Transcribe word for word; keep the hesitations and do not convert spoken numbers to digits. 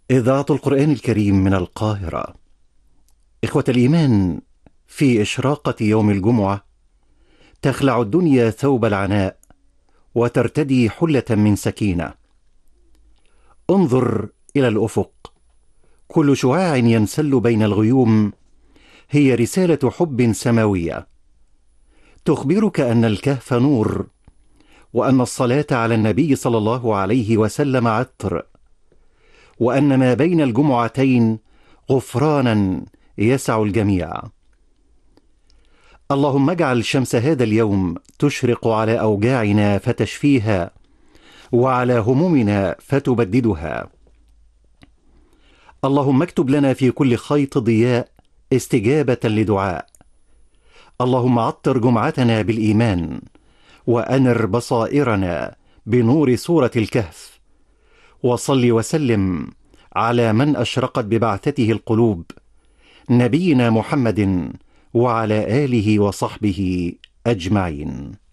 إذاعة القرآن الكريم من القاهرة. إخوة الإيمان، في إشراقة يوم الجمعة تخلع الدنيا ثوب العناء وترتدي حلة من سكينة. انظر إلى الأفق، كل شعاع ينسل بين الغيوم هي رسالة حب سماوية تخبرك أن الكهف نور، وأن الصلاة على النبي صلى الله عليه وسلم عطر، وأن ما بين الجمعتين غفرانا يسع الجميع. اللهم اجعل شمس هذا اليوم تشرق على أوجاعنا فتشفيها، وعلى همومنا فتبددها. اللهم اكتب لنا في كل خيط ضياء استجابة لدعاء. اللهم عطر جمعتنا بالإيمان، وأنر بصائرنا بنور سورة الكهف. وصل وسلم على من أشرقت ببعثته القلوب، نبينا محمد وعلى آله وصحبه أجمعين.